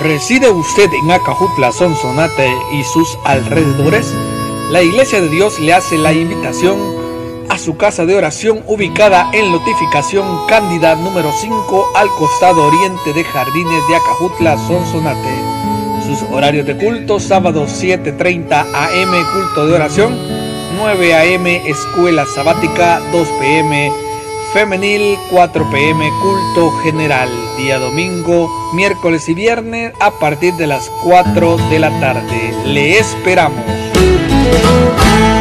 ¿Reside usted en Acajutla, Sonsonate y sus alrededores? La Iglesia de Dios le hace la invitación a su casa de oración ubicada en Lotificación Cándida número 5 al costado oriente de Jardines de Acajutla, Sonsonate. Sus horarios de culto: sábado 7:30 am culto de oración, 9 am escuela sabática, 2 pm femenil, 4 pm culto general. Día domingo, miércoles y viernes a partir de las 4 de la tarde. Le esperamos.